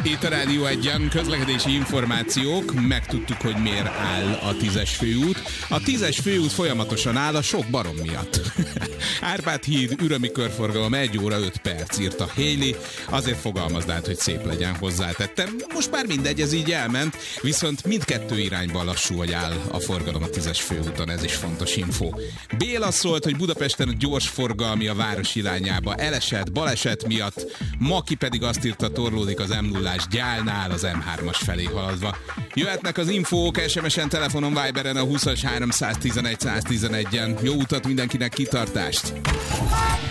Itt a Rádió Egyen közlekedési információk, megtudtuk, hogy miért áll a 10-es főút. A 10-es főút folyamatosan áll a sok barom miatt. Árpád híd, ürömi körforgalom 1 óra 5 perc, írta Haley. Azért fogalmazd át, hogy szép legyen, hozzátettem. Most már mindegy, ez így elment, viszont mindkettő irányba lassú, hogy áll a forgalom a 10-es főúton, ez is fontos info. Béla szólt, hogy Budapesten a gyors forgalmi a város irányába elesett baleset miatt, Maki pedig azt írta, torlódik az M0-ás Gyálnál az M3-as felé haladva. Jöhetnek az infók SMS-en, telefonon, Viberen a 20-as 311 111-en. Jó utat mindenkinek, kitartást!